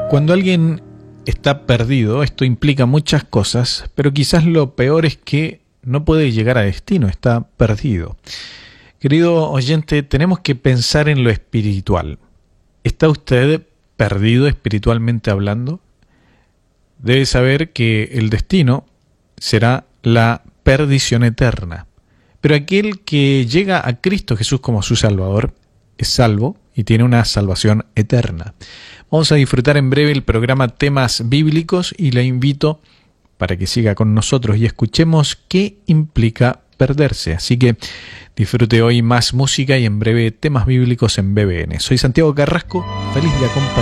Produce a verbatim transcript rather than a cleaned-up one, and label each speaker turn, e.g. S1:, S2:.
S1: Cuando alguien está perdido, esto implica muchas cosas, pero quizás lo peor es que no puede llegar a destino, está perdido. Querido oyente, tenemos que pensar en lo espiritual. ¿Está usted perdido espiritualmente hablando? Debe saber que el destino será la perdición eterna. Pero aquel que llega a Cristo Jesús como su Salvador es salvo y tiene una salvación eterna. Vamos a disfrutar en breve el programa Temas Bíblicos y le invito para que siga con nosotros y escuchemos qué implica perderse. Así que disfrute hoy más música y en breve Temas Bíblicos en B B N. Soy Santiago Carrasco, feliz de acompañar.